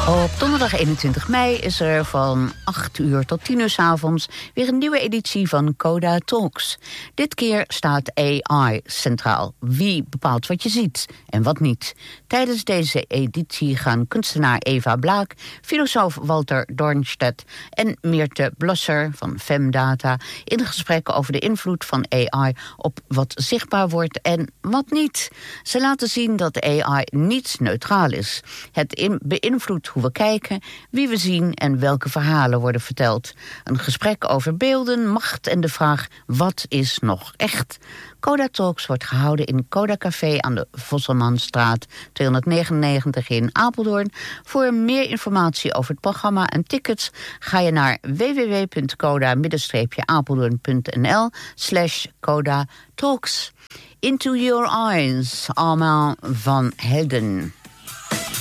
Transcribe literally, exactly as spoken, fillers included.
Op donderdag eenentwintig mei is er van acht uur tot tien uur 's avonds weer een nieuwe editie van Coda Talks. Dit keer staat A I centraal. Wie bepaalt wat je ziet en wat niet? Tijdens deze editie gaan kunstenaar Eva Blaak, filosoof Walter Dornstedt en Meerte Blosser van Femdata in gesprek over de invloed van A I op wat zichtbaar wordt en wat niet. Ze laten zien dat A I niet neutraal is. Het in- beïnvloedt hoe we kijken, wie we zien en welke verhalen worden verteld. Een gesprek over beelden, macht en de vraag: wat is nog echt? Coda Talks wordt gehouden in Coda Café aan de Vosselmanstraat tweehonderdnegenennegentig in Apeldoorn. Voor meer informatie over het programma en tickets ga je naar w w w punt coda apeldoorn punt n l slash Coda Talks. Into Your Eyes, Armand van Helden.